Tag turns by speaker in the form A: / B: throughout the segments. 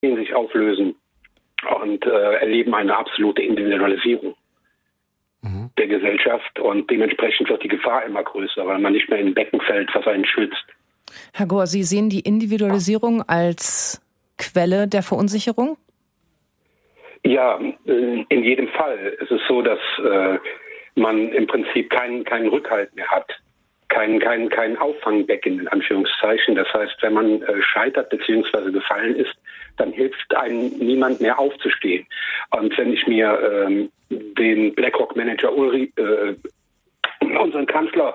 A: sich auflösen und erleben eine absolute Individualisierung der Gesellschaft. Und dementsprechend wird die Gefahr immer größer, weil man nicht mehr in ein Becken fällt, was einen schützt.
B: Herr Gohr, Sie sehen die Individualisierung als Quelle der Verunsicherung?
A: Ja, in jedem Fall. Es ist so, dass man im Prinzip keinen Rückhalt mehr hat. Kein Auffangbecken, in Anführungszeichen. Das heißt, wenn man scheitert bzw. gefallen ist, dann hilft einem niemand mehr aufzustehen. Und wenn ich mir den BlackRock-Manager unseren Kanzler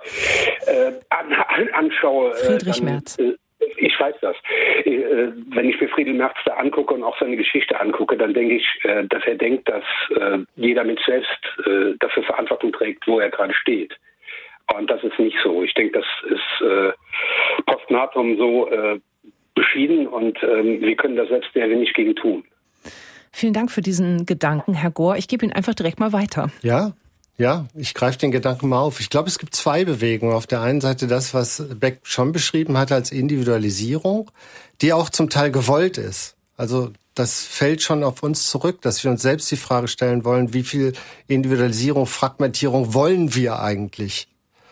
A: anschaue,
B: Friedrich Merz.
A: Ich weiß das. Wenn ich mir Friedrich Merz da angucke und auch seine Geschichte angucke, dann denke ich, dass er denkt, dass jeder Mensch selbst dafür Verantwortung trägt, wo er gerade steht. Und das ist nicht so. Ich denke, das ist postnatum so beschieden und wir können da selbst sehr wenig gegen tun.
B: Vielen Dank für diesen Gedanken, Herr Gohr. Ich gebe ihn einfach direkt mal weiter.
C: Ja, ich greife den Gedanken mal auf. Ich glaube, es gibt zwei Bewegungen. Auf der einen Seite das, was Beck schon beschrieben hat als Individualisierung, die auch zum Teil gewollt ist. Also das fällt schon auf uns zurück, dass wir uns selbst die Frage stellen wollen, wie viel Individualisierung, Fragmentierung wollen wir eigentlich?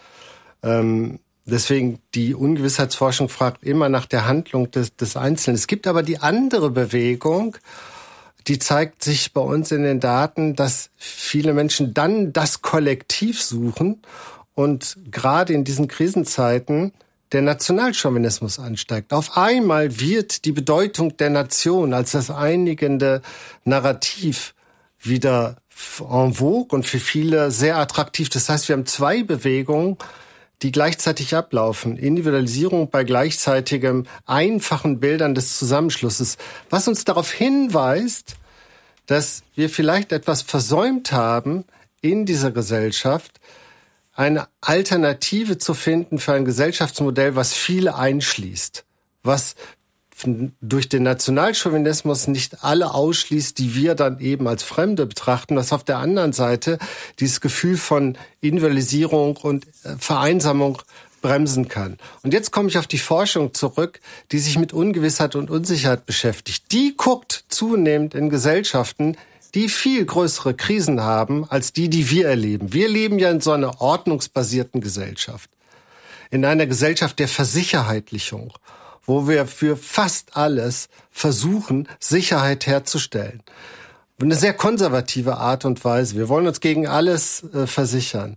C: Deswegen die Ungewissheitsforschung fragt immer nach der Handlung des Einzelnen. Es gibt aber die andere Bewegung, die zeigt sich bei uns in den Daten, dass viele Menschen dann das Kollektiv suchen und gerade in diesen Krisenzeiten der Nationalchauvinismus ansteigt. Auf einmal wird die Bedeutung der Nation als das einigende Narrativ wieder en vogue und für viele sehr attraktiv. Das heißt, wir haben zwei Bewegungen, die gleichzeitig ablaufen. Individualisierung bei gleichzeitigem einfachen Bildern des Zusammenschlusses, was uns darauf hinweist, dass wir vielleicht etwas versäumt haben, in dieser Gesellschaft eine Alternative zu finden für ein Gesellschaftsmodell, was viele einschließt, was durch den Nationalchauvinismus nicht alle ausschließt, die wir dann eben als Fremde betrachten, was auf der anderen Seite dieses Gefühl von Individualisierung und Vereinsamung bremsen kann. Und jetzt komme ich auf die Forschung zurück, die sich mit Ungewissheit und Unsicherheit beschäftigt. Die guckt zunehmend in Gesellschaften, die viel größere Krisen haben als die wir erleben. Wir leben ja in so einer ordnungsbasierten Gesellschaft, in einer Gesellschaft der Versicherheitlichung, wo wir für fast alles versuchen, Sicherheit herzustellen. Eine sehr konservative Art und Weise. Wir wollen uns gegen alles versichern.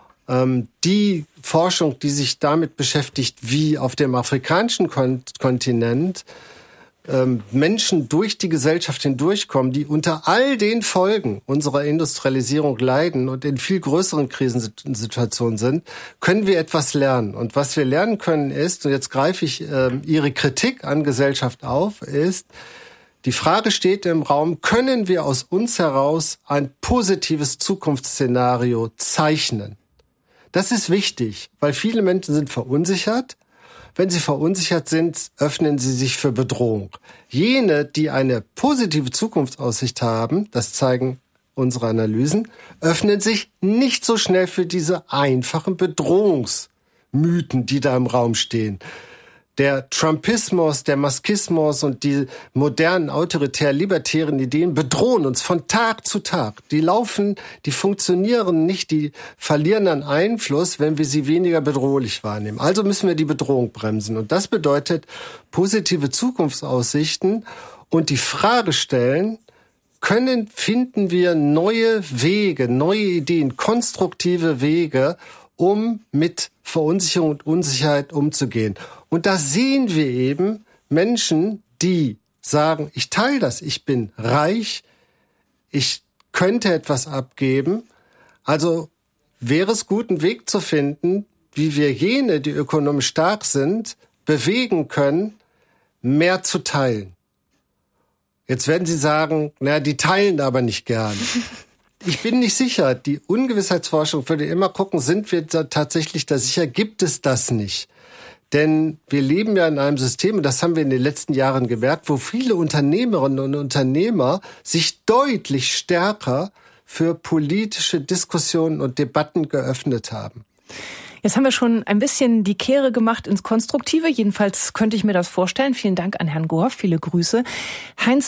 C: Die Forschung, die sich damit beschäftigt, wie auf dem afrikanischen Kontinent Menschen durch die Gesellschaft hindurchkommen, die unter all den Folgen unserer Industrialisierung leiden und in viel größeren Krisensituationen sind, können wir etwas lernen. Und was wir lernen können ist, und jetzt greife ich Ihre Kritik an Gesellschaft auf, ist, die Frage steht im Raum, können wir aus uns heraus ein positives Zukunftsszenario zeichnen? Das ist wichtig, weil viele Menschen sind verunsichert. Wenn sie verunsichert sind, öffnen sie sich für Bedrohung. Jene, die eine positive Zukunftsaussicht haben, das zeigen unsere Analysen, öffnen sich nicht so schnell für diese einfachen Bedrohungsmythen, die da im Raum stehen. Der Trumpismus, der Maskismus und die modernen autoritär-libertären Ideen bedrohen uns von Tag zu Tag. Die funktionieren nicht, die verlieren an Einfluss, wenn wir sie weniger bedrohlich wahrnehmen. Also müssen wir die Bedrohung bremsen. Und das bedeutet positive Zukunftsaussichten und die Frage stellen, finden wir neue Wege, neue Ideen, konstruktive Wege, um mit Verunsicherung und Unsicherheit umzugehen. Und da sehen wir eben Menschen, die sagen, ich teile das, ich bin reich, ich könnte etwas abgeben. Also wäre es gut, einen Weg zu finden, wie wir jene, die ökonomisch stark sind, bewegen können, mehr zu teilen. Jetzt werden Sie sagen, die teilen aber nicht gern. Ich bin nicht sicher. Die Ungewissheitsforschung würde immer gucken, sind wir tatsächlich da sicher? Gibt es das nicht? Denn wir leben ja in einem System, und das haben wir in den letzten Jahren gemerkt, wo viele Unternehmerinnen und Unternehmer sich deutlich stärker für politische Diskussionen und Debatten geöffnet haben.
B: Jetzt haben wir schon ein bisschen die Kehre gemacht ins Konstruktive. Jedenfalls könnte ich mir das vorstellen. Vielen Dank an Herrn Gohr. Viele Grüße. Heinz